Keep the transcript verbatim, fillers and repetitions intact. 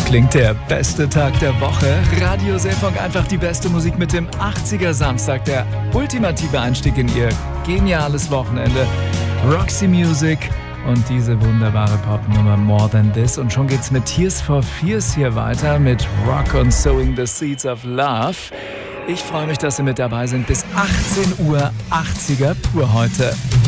klingt der beste Tag der Woche. Radio Seefunk, einfach die beste Musik mit dem achtziger Samstag. Der ultimative Einstieg in ihr geniales Wochenende. Roxy Music und diese wunderbare Popnummer More Than This. Und schon geht's mit Tears for Fears hier weiter mit Rock und Sowing the Seeds of Love. Ich freue mich, dass Sie mit dabei sind. Bis achtzehn Uhr achtziger pur heute.